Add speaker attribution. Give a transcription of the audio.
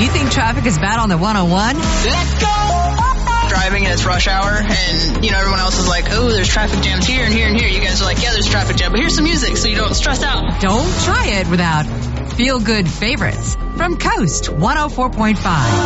Speaker 1: Do you think traffic is bad on the 101?
Speaker 2: Let's go! Driving and it's rush hour, and, everyone else is like, oh, there's traffic jams here and here and here. You guys are like, yeah, there's traffic jam, but here's some music so you don't stress out.
Speaker 1: Don't try it without feel-good favorites from Coast 104.5.